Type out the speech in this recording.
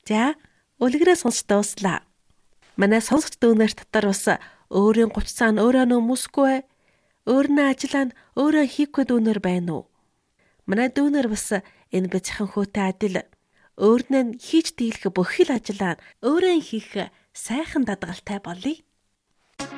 За, үлгэрээ сонсч дууслаа. Манай сонсогч дүүнер дотор бас өөрийн 30 цаана өөрөө нөмөсгүй, өөрнөө ажиллаа нь өөрөө хийхгүй дүүнер байна уу? Манай дүүнер бас энэ бяцхан хөөтэй адил өөрнөө хийж дийлэх бүх л ажиллаа нь өөрөө хийх сайхан дадгалтай болъё.